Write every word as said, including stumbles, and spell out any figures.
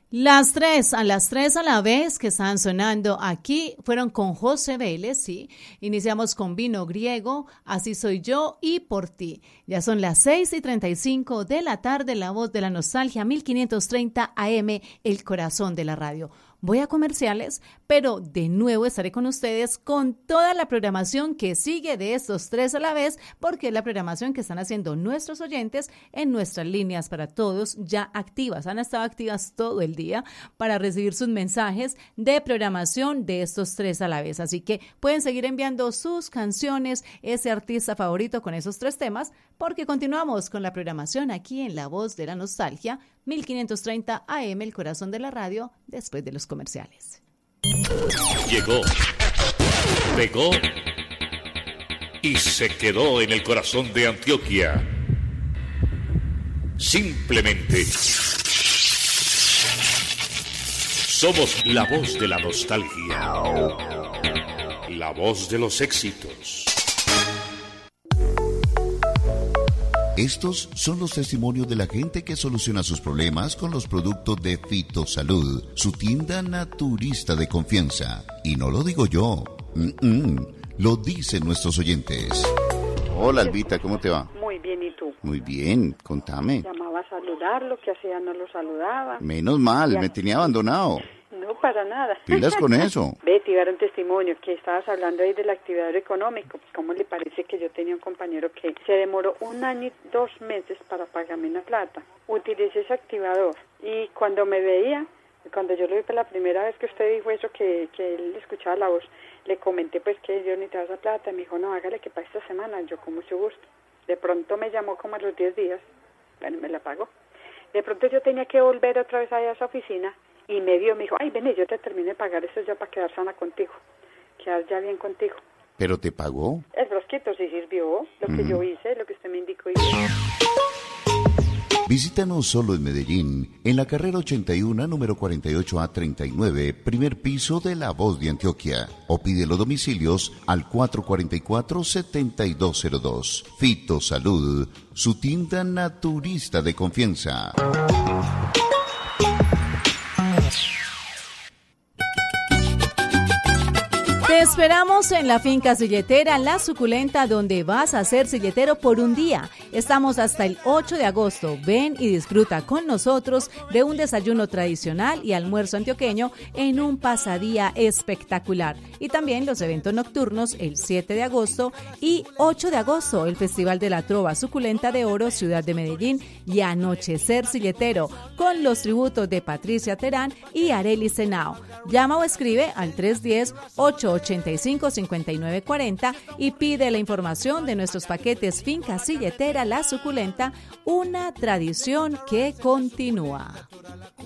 Las tres, a las tres a la vez que están sonando aquí fueron con José Vélez, sí. Iniciamos con Vino Griego, Así Soy Yo y Por Ti. Ya son las seis y treinta y cinco de la tarde, La Voz de la Nostalgia, mil quinientos treinta A M, el corazón de la radio. Voy a comerciales, pero de nuevo estaré con ustedes con toda la programación que sigue de estos tres a la vez, porque es la programación que están haciendo nuestros oyentes en nuestras líneas para todos ya activas. Han estado activas todo el día para recibir sus mensajes de programación de estos tres a la vez. Así que pueden seguir enviando sus canciones, ese artista favorito con esos tres temas, porque continuamos con la programación aquí en La Voz de la Nostalgia, mil quinientos treinta A M, el corazón de la radio, después de los comerciales. Llegó, pegó y se quedó en el corazón de Antioquia. Simplemente somos la voz de la nostalgia, la voz de los éxitos. Estos son los testimonios de la gente que soluciona sus problemas con los productos de Fitosalud, su tienda naturista de confianza. Y no lo digo yo, Mm-mm. lo dicen nuestros oyentes. Hola, Albita, ¿cómo te va? Muy bien, ¿y tú? Muy bien, contame. Llamaba a saludarlo, que hacía no lo saludaba. Menos mal, ya. Me tenía abandonado. No, para nada. Pilas con eso. Betty, dar un testimonio, que estabas hablando ahí del activador económico. ¿Cómo le parece que yo tenía un compañero que se demoró un año y dos meses para pagarme una plata? Utilicé ese activador y cuando me veía, cuando yo lo vi por la primera vez que usted dijo eso, que, que él escuchaba la voz, le comenté pues que yo necesitaba esa plata. Me dijo, no, hágale que para esta semana, yo con mucho gusto. De pronto me llamó como a los diez días, bueno, me la pagó. De pronto yo tenía que volver otra vez allá a esa oficina y me vio, me dijo, ay, ven, yo te terminé de pagar eso ya para quedar sana contigo, quedar ya bien contigo. ¿Pero te pagó? El frasquito sí sirvió, lo mm. que yo hice, lo que usted me indicó. Visítanos solo en Medellín, en la carrera ochenta y uno, número cuarenta y ocho A treinta y nueve, primer piso de La Voz de Antioquia. O pide los domicilios al cuatro cuatro cuatro, siete dos cero dos. Fitosalud, su tienda naturista de confianza. Te esperamos en la finca silletera La Suculenta, donde vas a ser silletero por un día. Estamos hasta el ocho de agosto. Ven y disfruta con nosotros de un desayuno tradicional y almuerzo antioqueño en un pasadía espectacular. Y también los eventos nocturnos el siete de agosto y ocho de agosto, el Festival de la Trova Suculenta de Oro, Ciudad de Medellín, y Anochecer Silletero, con los tributos de Patricia Terán y Arely Senao. Llama o escribe al tres uno cero, ocho ocho cinco, cinco nueve cuatro cero y pide la información de nuestros paquetes Finca Silletera La Suculenta, una tradición que continúa.